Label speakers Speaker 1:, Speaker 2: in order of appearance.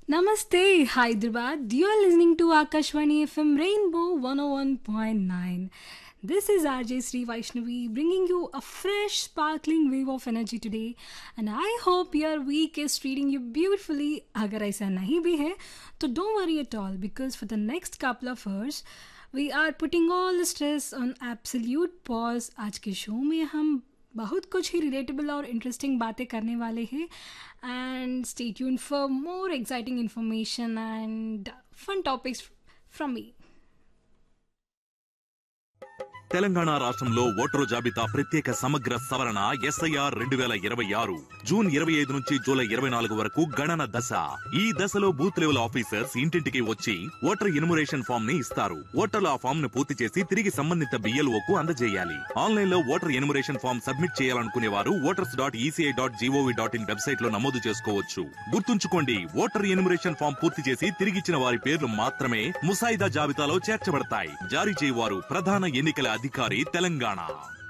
Speaker 1: Namaste, Hyderabad. You are listening to Akashvani FM Rainbow 101.9. This is RJ Sri Vaishnavi bringing you a fresh, sparkling wave of energy today. And I hope your week is treating you beautifully. अगर ऐसा नहीं भी है, तो don't worry at all because for the next couple of hours, we are putting all the stress on absolute pause. आज के show में हम बहुत कुछ ही रिलेटेबल और इंटरेस्टिंग बातें करने वाले हैं and stay tuned for more exciting information and fun topics from me.
Speaker 2: Telangana రాష్ట్రంలో ఓటరు జాబితా ప్రత్యేక సమగ్ర సవరణ ఎస్ఐఆర్ 2026 జూన్ 25 నుంచి జూలై 24 వరకు గణన దశ. ఈ దశలో బూత్ లెవెల్ ఆఫీసర్స్ ఇంటింటికి వచ్చి ఓటర్ ఎన్యుమరేషన్ ఫామ్ ని ఇస్తారు. ఓటర్లు ఆ ఫామ్ ను పూర్తి చేసి తిరిగి సంబంధిత BLOకు అందజేయాలి. ఆన్లైన్ లో ఓటర్ ఎన్యుమరేషన్ ఫామ్ సబ్మిట్ చేయాలనుకునే వారు voters.eci.gov.in వెబ్సైట్ లో నమోదు చేసుకోవచ్చు. గుర్తుంచుకోండి, ఓటర్ ఎన్యుమరేషన్ ఫామ్ పూర్తి చేసి తిరిగిచ్చిన వారి పేర్లు మాత్రమే ముసాయిదా జాబితాలో చేర్చబడతాయి. జారీ చేయవారు ప్రధాన ఎన్నికల అధికారి తెలంగాణ.